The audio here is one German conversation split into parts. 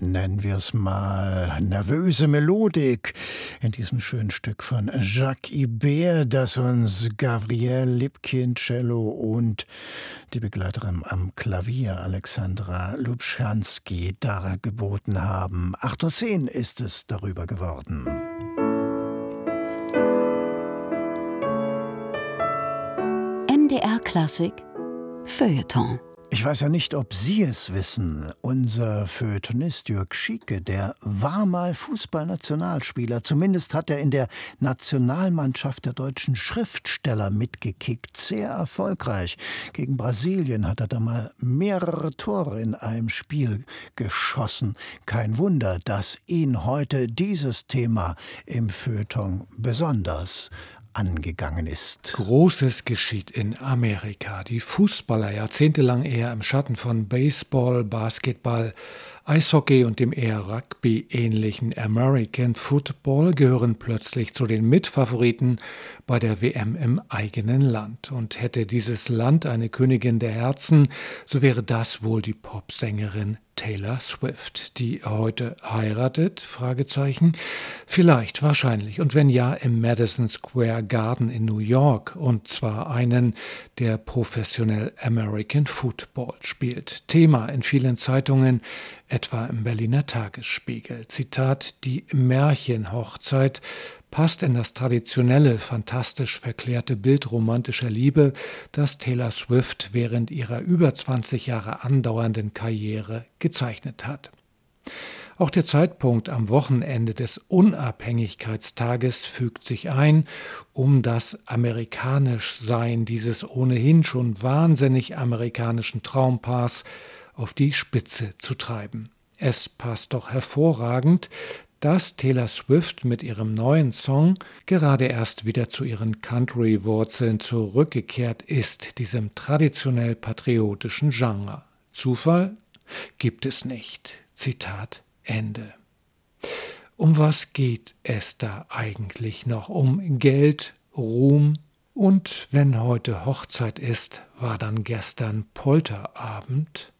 nennen wir es mal, nervöse Melodik in diesem schönen Stück von Jacques Ibert, das uns Gabriel Lipkin, Cello und die Begleiterin am Klavier, Alexandra Lubchansky, dargeboten haben. 8:10 Uhr ist es darüber geworden. MDR Klassik Feuilleton. Ich weiß ja nicht, ob Sie es wissen. Unser Feuilletonist Jörg Schieke, der war mal Fußballnationalspieler. Zumindest hat er in der Nationalmannschaft der deutschen Schriftsteller mitgekickt. Sehr erfolgreich. Gegen Brasilien hat er da mal mehrere Tore in einem Spiel geschossen. Kein Wunder, dass ihn heute dieses Thema im Feuilleton besonders angegangen ist. Großes geschieht in Amerika. Die Fußballer, jahrzehntelang eher im Schatten von Baseball, Basketball, Eishockey und dem eher Rugby-ähnlichen American Football, gehören plötzlich zu den Mitfavoriten bei der WM im eigenen Land. Und hätte dieses Land eine Königin der Herzen, so wäre das wohl die Popsängerin Taylor Swift, die heute heiratet? Fragezeichen. Vielleicht, wahrscheinlich. Und wenn ja, im Madison Square Garden in New York. Und zwar einen, der professionell American Football spielt. Thema in vielen Zeitungen, etwa im Berliner Tagesspiegel. Zitat: Die Märchenhochzeit passt in das traditionelle, fantastisch verklärte Bild romantischer Liebe, das Taylor Swift während ihrer über 20 Jahre andauernden Karriere gezeichnet hat. Auch der Zeitpunkt am Wochenende des Unabhängigkeitstages fügt sich ein, um das Amerikanischsein dieses ohnehin schon wahnsinnig amerikanischen Traumpaars auf die Spitze zu treiben. Es passt doch hervorragend, dass Taylor Swift mit ihrem neuen Song gerade erst wieder zu ihren Country-Wurzeln zurückgekehrt ist, diesem traditionell patriotischen Genre. Zufall? Gibt es nicht. Zitat Ende. Um was geht es da eigentlich noch? Um Geld, Ruhm und wenn heute Hochzeit ist, war dann gestern Polterabend?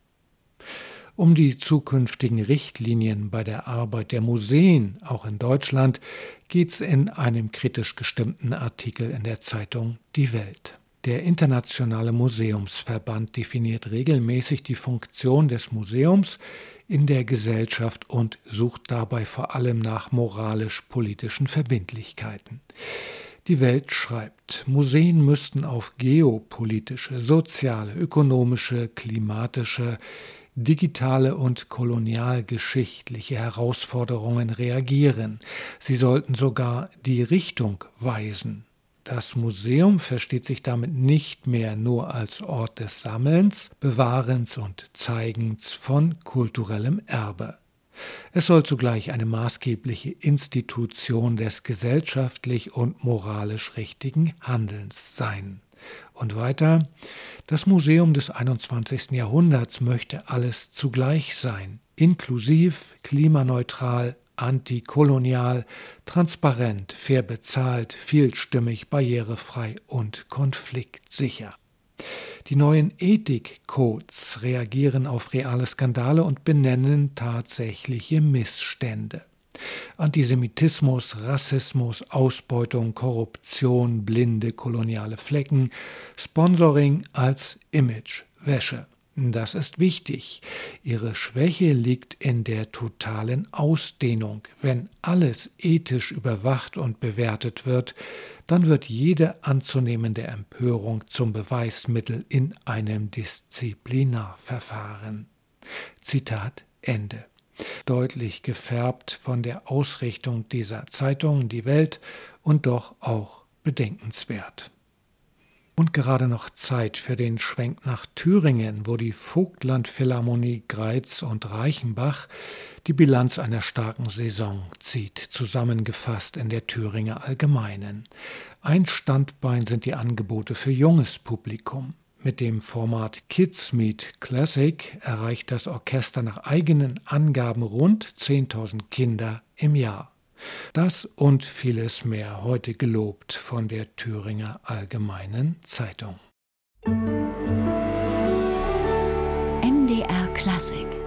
Um die zukünftigen Richtlinien bei der Arbeit der Museen, auch in Deutschland, geht's in einem kritisch gestimmten Artikel in der Zeitung Die Welt. Der Internationale Museumsverband definiert regelmäßig die Funktion des Museums in der Gesellschaft und sucht dabei vor allem nach moralisch-politischen Verbindlichkeiten. Die Welt schreibt, Museen müssten auf geopolitische, soziale, ökonomische, klimatische, digitale und kolonialgeschichtliche Herausforderungen reagieren. Sie sollten sogar die Richtung weisen. Das Museum versteht sich damit nicht mehr nur als Ort des Sammelns, Bewahrens und Zeigens von kulturellem Erbe. Es soll zugleich eine maßgebliche Institution des gesellschaftlich und moralisch richtigen Handelns sein. Und weiter, das Museum des 21. Jahrhunderts möchte alles zugleich sein, inklusiv, klimaneutral, antikolonial, transparent, fair bezahlt, vielstimmig, barrierefrei und konfliktsicher. Die neuen Ethikcodes reagieren auf reale Skandale und benennen tatsächliche Missstände. Antisemitismus, Rassismus, Ausbeutung, Korruption, blinde koloniale Flecken, Sponsoring als Imagewäsche. Das ist wichtig. Ihre Schwäche liegt in der totalen Ausdehnung. Wenn alles ethisch überwacht und bewertet wird, dann wird jede anzunehmende Empörung zum Beweismittel in einem Disziplinarverfahren. Zitat Ende. Deutlich gefärbt von der Ausrichtung dieser Zeitung, Die Welt, und doch auch bedenkenswert. Und gerade noch Zeit für den Schwenk nach Thüringen, wo die Vogtland-Philharmonie Greiz und Reichenbach die Bilanz einer starken Saison zieht, zusammengefasst in der Thüringer Allgemeinen. Ein Standbein sind die Angebote für junges Publikum. Mit dem Format Kids Meet Classic erreicht das Orchester nach eigenen Angaben rund 10.000 Kinder im Jahr. Das und vieles mehr heute gelobt von der Thüringer Allgemeinen Zeitung. MDR Klassik